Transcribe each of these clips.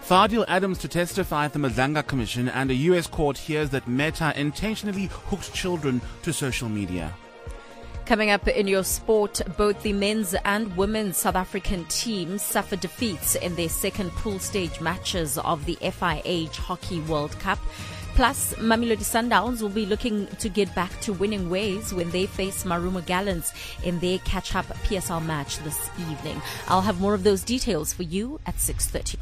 Fadil Adams to testify at the Madlanga Commission, and a US court hears that Meta intentionally hooked children to social media. Coming up in your sport, both the men's and women's South African teams suffered defeats in their second pool stage matches of the FIH Hockey World Cup. Plus, Mamelodi Sundowns will be looking to get back to winning ways when they face Marumo Gallants in their catch-up PSL match this evening. I'll have more of those details for you at 6:30.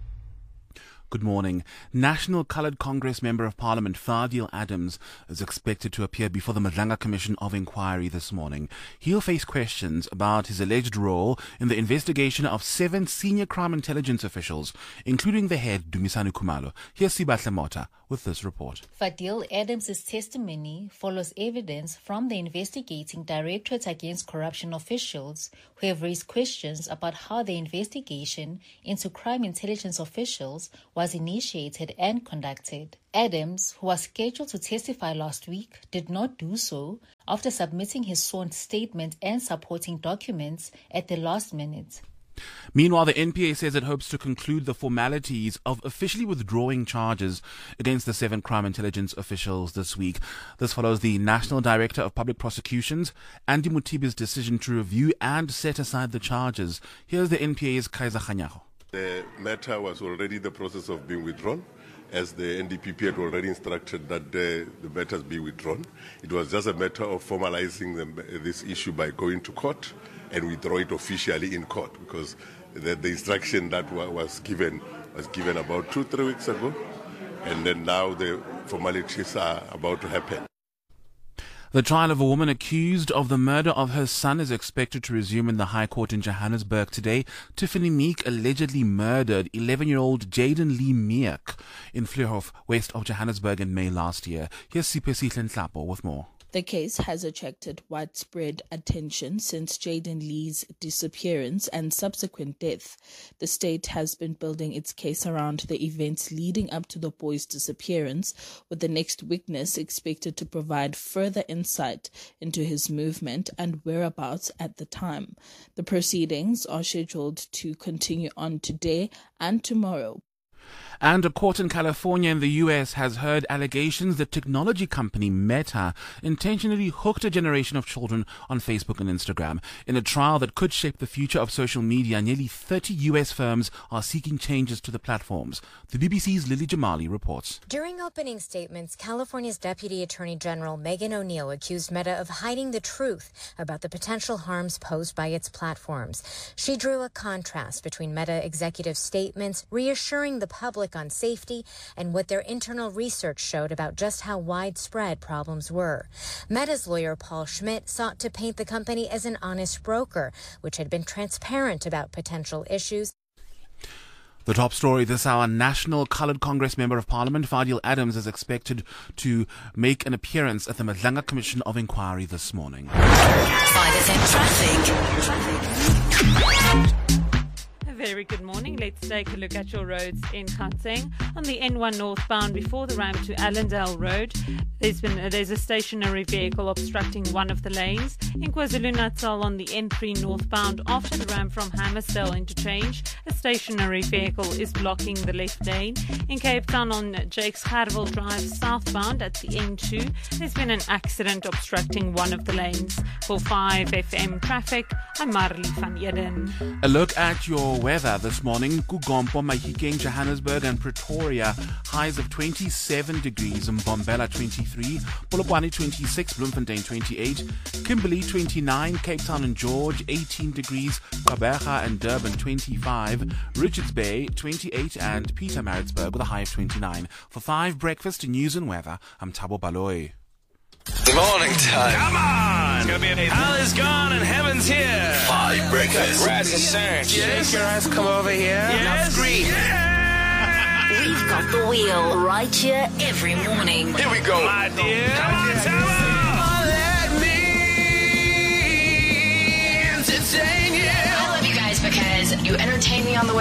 Good morning. National Coloured Congress Member of Parliament Fadil Adams is expected to appear before the Madlanga Commission of Inquiry this morning. He'll face questions about his alleged role in the investigation of 7 senior crime intelligence officials, including the head, Dumisani Khumalo. Here's Sibahle Mota with this report. Fadil Adams' testimony follows evidence from the investigating Directorate Against Corruption officials who have raised questions about how the investigation into crime intelligence officials was initiated and conducted. Adams, who was scheduled to testify last week, did not do so after submitting his sworn statement and supporting documents at the last minute. Meanwhile, the NPA says it hopes to conclude the formalities of officially withdrawing charges against the 7 crime intelligence officials this week. This follows the National Director of Public Prosecutions, Andy Mutibi's decision to review and set aside the charges. Here's the NPA's Kaiser Khanyago. The matter was already in the process of being withdrawn, as the NDPP had already instructed that the matters be withdrawn. It was just a matter of formalizing this issue by going to court and withdraw it officially in court, because the instruction that was given about 2-3 weeks ago, and then now the formalities are about to happen. The trial of a woman accused of the murder of her son is expected to resume in the High Court in Johannesburg today. Tiffany Meek allegedly murdered 11-year-old Jaden Lee Meek in Vliehof, west of Johannesburg in May last year. Here's Sipesihle Nhlapo with more. The case has attracted widespread attention since Jaden Lee's disappearance and subsequent death. The state has been building its case around the events leading up to the boy's disappearance, with the next witness expected to provide further insight into his movement and whereabouts at the time. The proceedings are scheduled to continue on today and tomorrow. And a court in California in the U.S. has heard allegations that technology company Meta intentionally hooked a generation of children on Facebook and Instagram. In a trial that could shape the future of social media, nearly 30 U.S. firms are seeking changes to the platforms. The BBC's Lily Jamali reports. During opening statements, California's Deputy Attorney General Megan O'Neill accused Meta of hiding the truth about the potential harms posed by its platforms. She drew a contrast between Meta executive statements reassuring the public on safety and what their internal research showed about just how widespread problems were. Meta's lawyer Paul Schmidt sought to paint the company as an honest broker, which had been transparent about potential issues. The top story this hour: National Coloured Congress Member of Parliament Fadil Adams is expected to make an appearance at the Madlanga Commission of Inquiry this morning. 5FM Traffic. Very good morning. Let's take a look at your roads in Gauteng. On the N1 northbound before the ramp to Allendale Road, there's a stationary vehicle obstructing one of the lanes. In KwaZulu-Natal on the N3 northbound after the ramp from Hammersdale interchange, a stationary vehicle is blocking the left lane. In Cape Town on Jakes Gerwel Drive southbound at the N2, there's been an accident obstructing one of the lanes. For 5FM Traffic, I'm Marley van Eden. A look at your weather this morning: Kugompo, Mahikeng, Johannesburg and Pretoria, highs of 27 degrees, Mbombela 23, Polokwane 26, Bloemfontein 28, Kimberley 29, Cape Town and George 18 degrees, Gqeberha and Durban 25, Richards Bay 28 and Pietermaritzburg with a high of 29. For 5 Breakfast News and Weather, I'm Thabo Baloyi. Morning time. Come on! It's gonna be a hell is gone and heaven's here. 5 Breakfast. Grass concerned. Yes. Shake your ass, come over here. Yes. Now scream. Yeah. We've got the wheel right here every morning. Here we go. My dear. Come on, Tabo. Let me entertain you. I love you guys because you entertain me on the way.